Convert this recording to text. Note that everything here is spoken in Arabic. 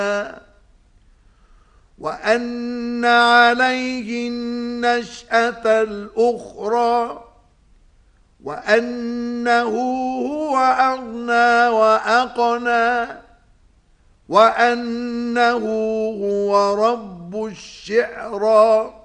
وأن عليه النشأة الأخرى وأنه هو أغنى وأقنى وأنه هو رب الشعرى.